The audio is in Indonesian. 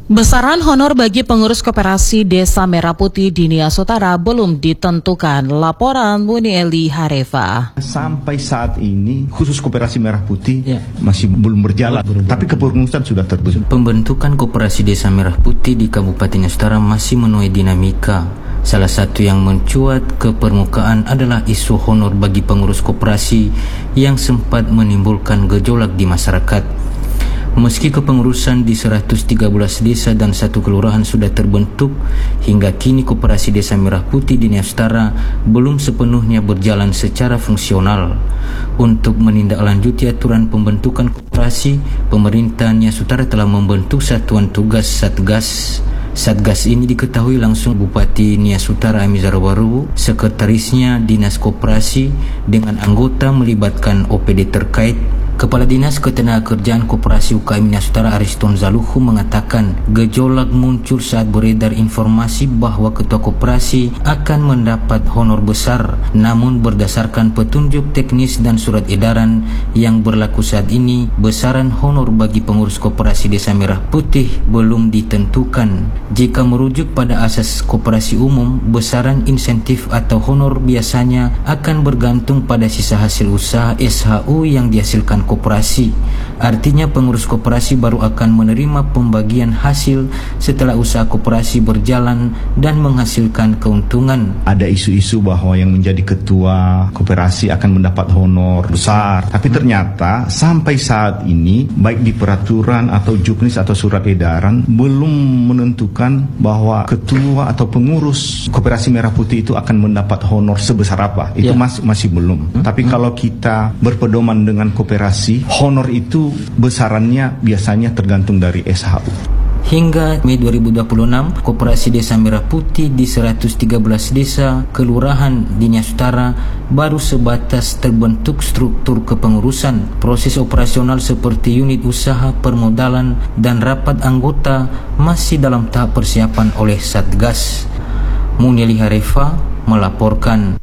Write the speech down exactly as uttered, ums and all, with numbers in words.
Besaran honor bagi pengurus koperasi Desa Merah Putih di Nias Utara belum ditentukan. Laporan Munieli Harefa. Sampai saat ini khusus koperasi Merah Putih ya. masih belum berjalan, belum, tapi kepengurusan sudah terbentuk. Pembentukan koperasi Desa Merah Putih di Kabupaten Nias Utara masih menuai dinamika. Salah satu yang mencuat ke permukaan adalah isu honor bagi pengurus koperasi yang sempat menimbulkan gejolak di masyarakat. Meski kepengurusan di seratus tiga belas desa dan satu kelurahan sudah terbentuk, hingga kini koperasi Desa Merah Putih di Nias Utara belum sepenuhnya berjalan secara fungsional. Untuk menindaklanjuti aturan pembentukan koperasi, pemerintah Nias Utara telah membentuk satuan tugas Satgas. Satgas ini diketahui langsung Bupati Nias Utara Amizar Waru, sekretarisnya Dinas Koperasi dengan anggota melibatkan O P D terkait. Kepala Dinas Ketenagakerjaan Koperasi U K M Nias Utara Ariston Zaluhu mengatakan gejolak muncul saat beredar informasi bahwa ketua koperasi akan mendapat honor besar, namun berdasarkan petunjuk teknis dan surat edaran yang berlaku saat ini, besaran honor bagi pengurus koperasi Desa Merah Putih belum ditentukan. Jika merujuk pada asas koperasi umum, besaran insentif atau honor biasanya akan bergantung pada sisa hasil usaha S H U yang dihasilkan koperasi. Artinya pengurus koperasi baru akan menerima pembagian hasil setelah usaha koperasi berjalan dan menghasilkan keuntungan. Ada isu-isu bahwa yang menjadi ketua koperasi akan mendapat honor besar, tapi ternyata sampai saat ini baik di peraturan atau juknis atau surat edaran belum menentukan bahwa ketua atau pengurus koperasi Merah Putih itu akan mendapat honor sebesar apa. Itu ya. masih masih belum. Hmm? Tapi hmm. kalau kita berpedoman dengan koperasi, honor itu besarannya biasanya tergantung dari S H U. Hingga Mei dua ribu dua puluh enam, Koperasi Desa Merah Putih di seratus tiga belas desa kelurahan di Nias Utara baru sebatas terbentuk struktur kepengurusan. Proses operasional seperti unit usaha, permodalan, dan rapat anggota masih dalam tahap persiapan oleh Satgas. Munieli Harefa melaporkan.